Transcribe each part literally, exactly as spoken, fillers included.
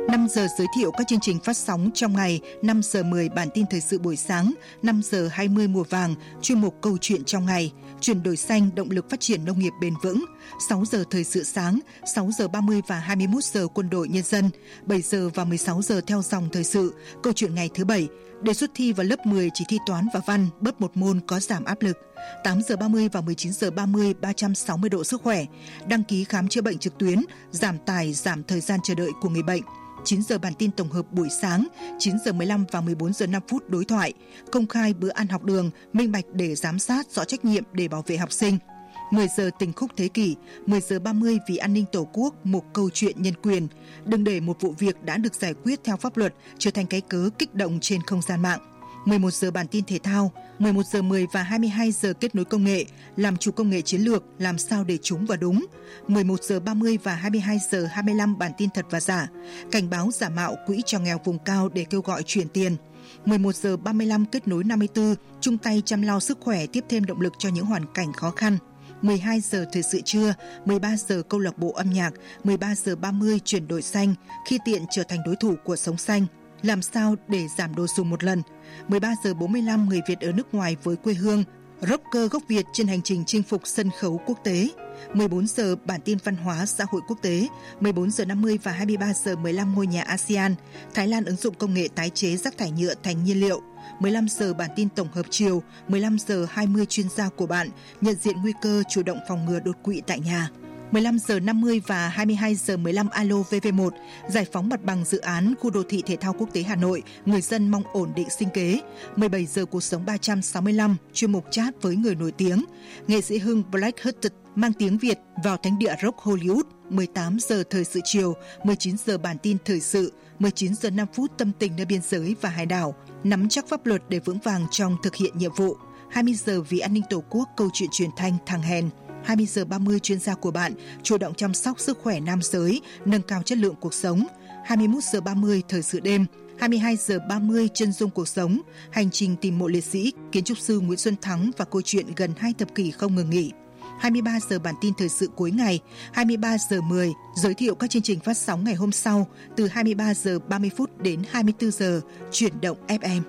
năm giờ giới thiệu các chương trình phát sóng trong ngày, năm giờ mười bản tin thời sự buổi sáng, năm giờ hai mươi mùa vàng, chuyên mục câu chuyện trong ngày, chuyển đổi xanh, động lực phát triển nông nghiệp bền vững, sáu giờ thời sự sáng, sáu giờ ba mươi và hai mươi mốt giờ quân đội nhân dân, bảy giờ và mười sáu giờ theo dòng thời sự, câu chuyện ngày thứ bảy, đề xuất thi vào lớp mười chỉ thi toán và văn, bớt một môn có giảm áp lực. tám giờ ba mươi và mười chín giờ ba mươi, ba trăm sáu mươi độ sức khỏe, đăng ký khám chữa bệnh trực tuyến, giảm tải, giảm thời gian chờ đợi của người bệnh. chín giờ bản tin tổng hợp buổi sáng, chín giờ mười lăm và mười bốn giờ năm phút đối thoại, công khai bữa ăn học đường, minh bạch để giám sát, rõ trách nhiệm để bảo vệ học sinh. mười giờ tình khúc thế kỷ, mười giờ ba mươi vì an ninh tổ quốc, một câu chuyện nhân quyền. Đừng để một vụ việc đã được giải quyết theo pháp luật trở thành cái cớ kích động trên không gian mạng. mười một giờ bản tin thể thao, mười một giờ mười và hai mươi hai giờ kết nối công nghệ, làm chủ công nghệ chiến lược, làm sao để chúng vào đúng. mười một giờ ba mươi và hai mươi hai giờ hai mươi lăm bản tin thật và giả, cảnh báo giả mạo quỹ cho nghèo vùng cao để kêu gọi chuyển tiền. mười một giờ ba mươi lăm kết nối năm mươi tư, chung tay chăm lo sức khỏe, tiếp thêm động lực cho những hoàn cảnh khó khăn. mười hai giờ thời sự trưa, mười ba giờ câu lạc bộ âm nhạc, mười ba giờ ba mươi chuyển đổi xanh, khi tiện trở thành đối thủ của sống xanh. Làm sao để giảm đồ dùng một lần. mười ba giờ bốn mươi lăm người Việt ở nước ngoài với quê hương, rocker gốc Việt trên hành trình chinh phục sân khấu quốc tế. mười bốn giờ bản tin văn hóa xã hội quốc tế, mười bốn giờ năm mươi và hai mươi ba giờ mười lăm ngôi nhà a sê an, Thái Lan ứng dụng công nghệ tái chế rác thải nhựa thành nhiên liệu. mười lăm giờ bản tin tổng hợp chiều, mười lăm giờ hai mươi chuyên gia của bạn, nhận diện nguy cơ chủ động phòng ngừa đột quỵ tại nhà. mười lăm giờ năm mươi và hai mươi hai giờ mười lăm alo vê vê một, giải phóng mặt bằng dự án khu đô thị thể thao quốc tế Hà Nội, người dân mong ổn định sinh kế. mười bảy giờ cuộc sống ba trăm sáu mươi lăm, chuyên mục chat với người nổi tiếng. Nghệ sĩ Hưng Black Hearted mang tiếng Việt vào thánh địa rock Hollywood. mười tám giờ thời sự chiều, mười chín giờ bản tin thời sự, mười chín giờ năm phút tâm tình nơi biên giới và hải đảo, nắm chắc pháp luật để vững vàng trong thực hiện nhiệm vụ. hai mươi giờ vì an ninh tổ quốc, câu chuyện truyền thanh thằng hèn. hai mươi giờ ba mươi chuyên gia của bạn, chủ động chăm sóc sức khỏe nam giới, nâng cao chất lượng cuộc sống. hai mươi mốt giờ ba mươi thời sự đêm, hai mươi hai giờ ba mươi chân dung cuộc sống, hành trình tìm mộ liệt sĩ, kiến trúc sư Nguyễn Xuân Thắng và câu chuyện gần hai thập kỷ không ngừng nghỉ. hai mươi ba giờ bản tin thời sự cuối ngày, hai mươi ba giờ mười giới thiệu các chương trình phát sóng ngày hôm sau từ hai mươi ba giờ ba mươi phút đến hai mươi tư giờ, chuyển động ép em.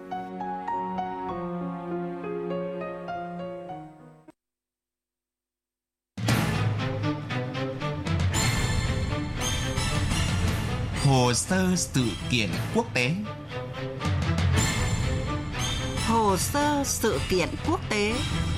Hồ sơ sự kiện quốc tế. Hồ sơ sự kiện quốc tế.